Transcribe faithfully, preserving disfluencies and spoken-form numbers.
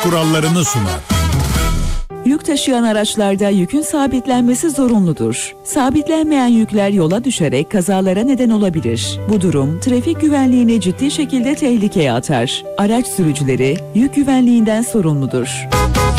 kurallarını sunar. Yük taşıyan araçlarda yükün sabitlenmesi zorunludur. Sabitlenmeyen yükler yola düşerek kazalara neden olabilir. Bu durum trafik güvenliğini ciddi şekilde tehlikeye atar. Araç sürücüleri yük güvenliğinden sorumludur.